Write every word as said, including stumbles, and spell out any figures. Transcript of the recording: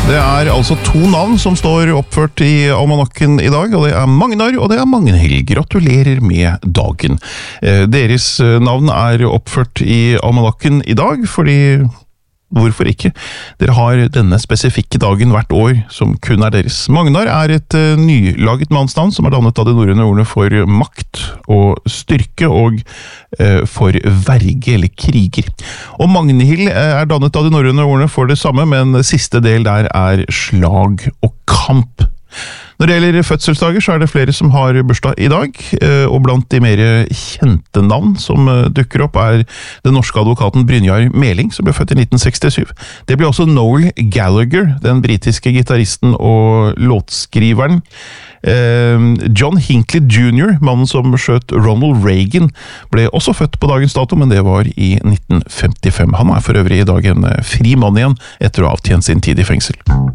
Det er altså to navn som står oppført i almanakken i dag, og det er Magnar og det er Magnhild. Gratulerer med dagen. Deres navn er oppført i almanakken i dag, fordi... Hvorfor ikke? Dere har denne spesifikke dagen hvert år som kun er deres. Magnar er et uh, nylaget mannsnavn som er dannet av de norrøne ordene for makt og styrke og uh, for verge eller kriger. Og Magnhild er dannet av de norrøne ordene for det samme, men siste del der er slag og kamp. Når det gjelder fødselsdager så er det flere som har bursdag i dag, og blant de mer kjente navn som dukker opp er den norske advokaten Brynjar Meling, som ble født i nitten sekstisju. Det ble også Noel Gallagher, den britiske gitaristen og låtskriveren. John Hinckley junior, mannen som skjøt Ronald Reagan, ble også født på dagens dato, men det var i nitten femtifem. Han er for øvrig i dag en fri mann igjen etter å ha avtjent sin tid i fengsel.